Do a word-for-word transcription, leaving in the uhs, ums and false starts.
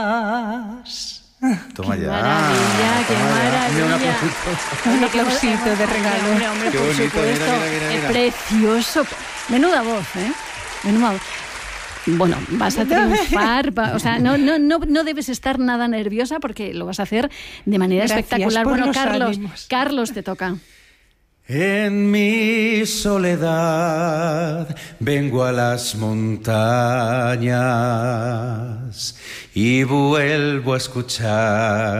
Toma qué ya. maravilla, qué toma ya. maravilla. Un aplausito. Un aplausito de regalo. Hombre, hombre, Qué por bonito, supuesto. mira, mira, mira, Es mira. precioso. Menuda voz, ¿eh? Menuda voz. Bueno, vas a triunfar, va- o sea, no, no, no, no debes estar nada nerviosa porque lo vas a hacer de manera Gracias espectacular. por Bueno, los Carlos, ánimos. Carlos, te toca. En mi soledad vengo a las montañas y vuelvo a escuchar